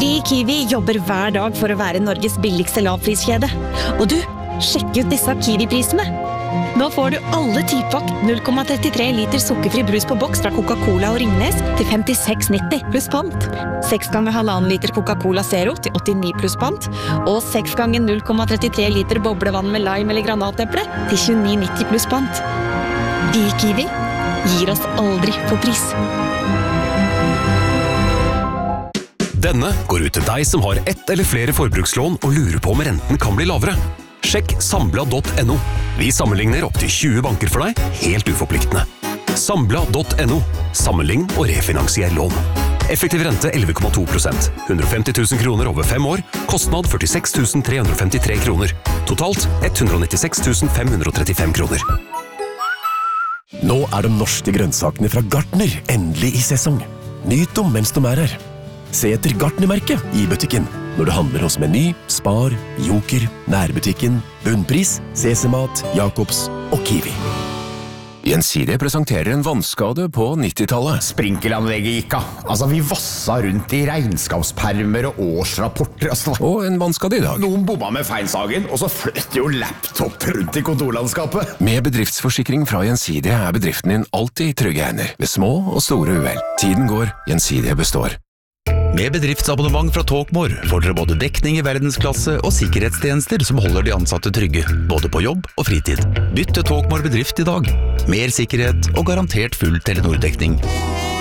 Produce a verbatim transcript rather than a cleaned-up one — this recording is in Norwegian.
Vi i Kiwi jobber hver dag for å være Norges billigste lavpriskjede. Og du, sjekk ut disse Kiwi-prisene. Nå får du alle tipakk null komma trettitre liter sukkerfri brus på boks fra Coca-Cola og Ringnes til femtiseks nitti pluss pant. seks ganger halvannen liter Coca-Cola Zero til åttini pluss pant. Og seks ganger null komma trettitre liter boblevann med lime eller granateple til tjueni nitti pluss pant. Vi i Kiwi gir oss aldri på pris. Denne går ut til deg som har ett eller flere forbrukslån og lurer på om renten kan bli lavere. Sjekk sambla punktum no. Vi sammenligner opp til tjue banker for deg, helt uforpliktende. sambla punktum no. Sammenlign og refinansier lån. Effektiv rente elleve komma to prosent. hundre og femti tusen kroner over fem år. Kostnad førtiseks tusen tre hundre og femtitre kroner. Totalt ett hundre og nittiseks tusen fem hundre og trettifem kroner. Nå er de norske grønnsakene fra Gartner endelig i sesong. Nyt dem mens de er her. Se etter Gartner-merket i butikken når du handler hos Meny, Spar, Joker, Nærbutikken, Bunnpris, Sesemat, Jakobs og Kiwi. Gjensidige presenterer en vannskade på nittitallet. Sprinkelanlegget gikk av. Altså, vi vassa rundt i regnskapspermer og årsrapporter. Altså. Og en vannskade i dag. Noen bomma med feinsagen, og så flytter jo laptop rundt i kontorlandskapet. Med bedriftsforsikring fra Gjensidige er bedriften din alltid i trygge hender, ved små og store uhell. Tiden går, Gjensidige består. Med bedriftsabonnement fra Talkmore får dere både dekning i verdensklasse og sikkerhetstjenester som holder de ansatte trygge, både på jobb og fritid. Bytt til Talkmore bedrift i dag. Mer sikkerhet og garantert full Telenor-dekning.